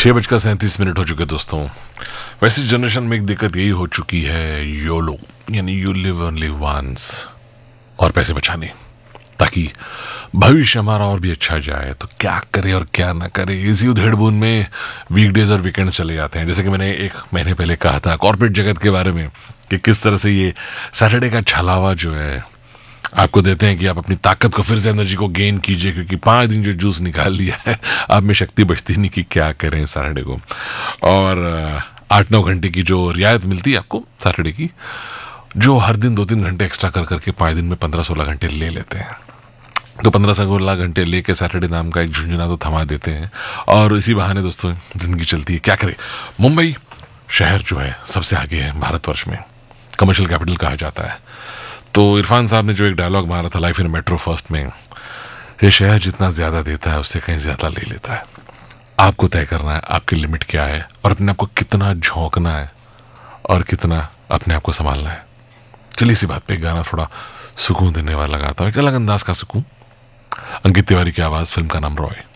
6:37 हो चुके दोस्तों। वैसे जनरेशन में एक दिक्कत यही हो चुकी है, योलो यानी यू लिव ओनली वंस, और पैसे बचाने, ताकि भविष्य हमारा और भी अच्छा जाए। तो क्या करे और क्या ना करे, इसी उधेड़-बुन में वीकडेज और वीकेंड चले जाते हैं। जैसे कि मैंने 1 महीने पहले कहा था कॉर्पोरेट जगत के बारे में कि किस तरह से ये सैटरडे का छलावा जो है आपको देते हैं कि आप अपनी ताकत को फिर से, एनर्जी को गेन कीजिए, क्योंकि 5 दिन जो जूस निकाल लिया है आप में शक्ति बचती नहीं कि क्या करें सैटरडे को। और 8-9 घंटे की जो रियायत मिलती है आपको सैटरडे की, जो हर दिन 2-3 घंटे एक्स्ट्रा कर करके 5 दिन में 15-16 घंटे ले लेते हैं। तो 15-16 घंटे लेके सैटरडे नाम का एक झुंझुना तो थमा देते हैं, और इसी बहाने दोस्तों जिंदगी चलती है। क्या करें, मुंबई शहर जो है सबसे आगे है भारतवर्ष में, कमर्शियल कैपिटल कहा जाता है। तो इरफान साहब ने जो एक डायलॉग मारा था लाइफ इन मेट्रो फर्स्ट में, ये शहर जितना ज्यादा देता है उससे कहीं ज्यादा ले लेता है। आपको तय करना है आपकी लिमिट क्या है, और अपने आप को कितना झोंकना है और कितना अपने आप को संभालना है। चलिए इसी बात पे एक गाना थोड़ा सुकून देने वाला गाता हूँ, एक अलग अंदाज का सुकून। अंकित तिवारी की आवाज, फिल्म का नाम रॉय।